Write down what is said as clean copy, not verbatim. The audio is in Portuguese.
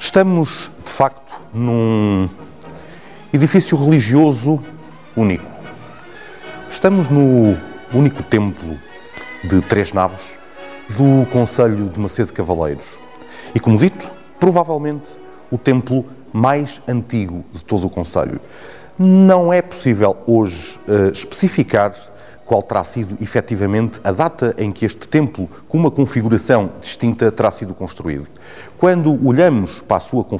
Estamos, de facto, num edifício religioso único. Estamos no único templo de 3 naves do concelho de Macedo Cavaleiros. E, como dito, provavelmente o templo mais antigo de todo o concelho. Não é possível hoje especificar qual terá sido efetivamente a data em que este templo, com uma configuração distinta, terá sido construído. Quando olhamos para a sua configuração,